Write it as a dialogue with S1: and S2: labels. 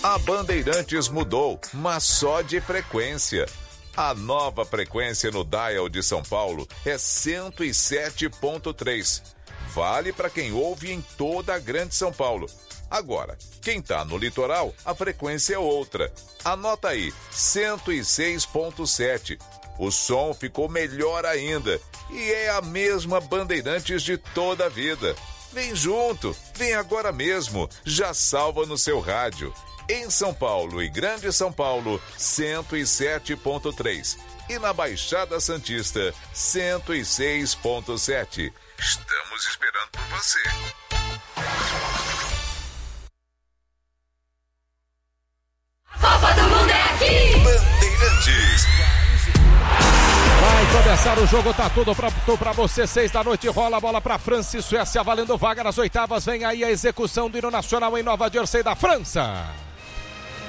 S1: A Bandeirantes mudou, mas só de frequência. A nova frequência no dial de São Paulo é 107.3. Vale para quem ouve em toda a Grande São Paulo. Agora, quem tá no litoral, a frequência é outra. Anota aí, 106.7. O som ficou melhor ainda e é a mesma Bandeirantes de toda a vida. Vem junto, vem agora mesmo, já salva no seu rádio. Em São Paulo e Grande São Paulo, 107.3. E na Baixada Santista, 106.7. Estamos esperando por você.
S2: A Copa do Mundo é aqui!
S1: Bandeirantes.
S3: Vai começar o jogo, tá tudo pronto pra você, 6 da noite, rola a bola pra França e Suécia, valendo vaga nas oitavas, vem aí a execução do hino nacional em Nova Jersey da França.